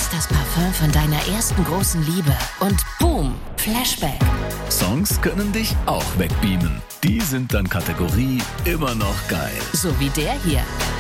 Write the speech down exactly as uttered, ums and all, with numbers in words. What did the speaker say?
riechst das Parfum von deiner ersten großen Liebe und boom, Flashback. Songs können dich auch wegbeamen. Die sind dann Kategorie immer noch geil. So wie der hier.